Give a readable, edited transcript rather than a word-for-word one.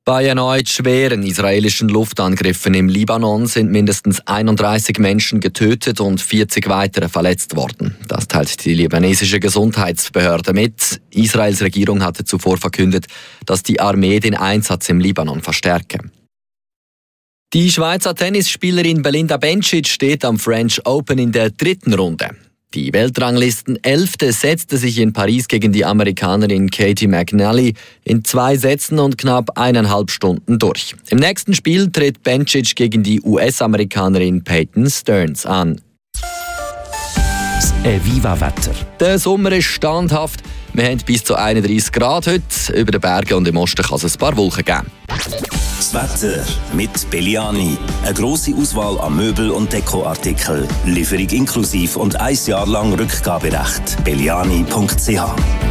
Bei erneut schweren israelischen Luftangriffen im Libanon sind mindestens 31 Menschen getötet und 40 weitere verletzt worden. Das teilt die libanesische Gesundheitsbehörde mit. Israels Regierung hatte zuvor verkündet, dass die Armee den Einsatz im Libanon verstärke. Die Schweizer Tennisspielerin Belinda Bencic steht am French Open in der 3. Runde. Die Weltranglisten-11. setzte sich in Paris gegen die Amerikanerin Katie McNally in 2 Sätzen und knapp 1,5 Stunden durch. Im nächsten Spiel tritt Bencic gegen die US-Amerikanerin Peyton Stearns an. Das Viva-Wetter. Der Sommer ist standhaft. Wir haben bis zu 31 Grad heute. Über den Bergen und im Osten kann es ein paar Wolken geben. Das Wetter mit Belliani. Eine grosse Auswahl an Möbel- und Dekoartikeln. Lieferung inklusive und 1 Jahr lang Rückgaberecht. Belliani.ch